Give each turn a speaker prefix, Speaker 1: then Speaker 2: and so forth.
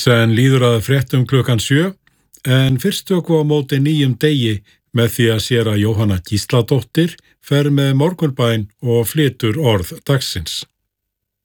Speaker 1: Senn líður að fréttum klukkan 7, en fyrst tökum við á móti nýjum degi með því að séra Jóhanna Gísladóttir fer með morgunbæn og flytur orð dagsins.